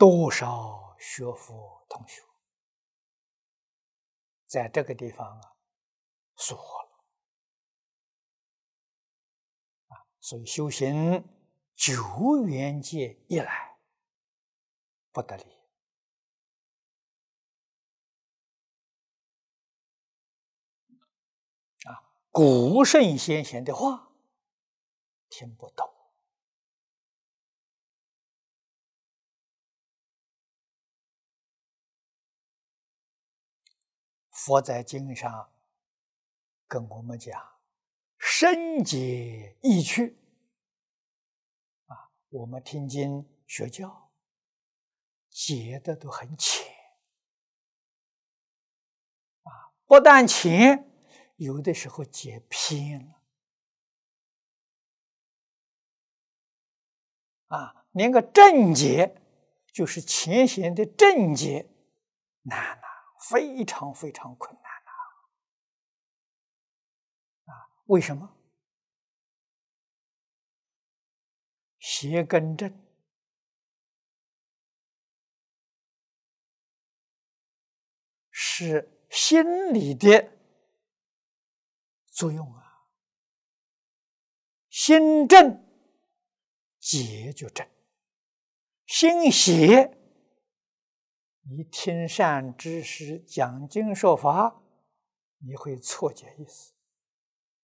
多少学佛同学在这个地方疏忽了所以修行久远劫以来不得力古圣先贤的话听不懂佛在经上跟我们讲深解意趣我们听经学教解的都很浅不但浅有的时候解偏了连个正解就是浅显的正解难非常非常困难为什么？邪根正是心理的作用心正解就正，心邪你听善知识讲经说法你会错解意思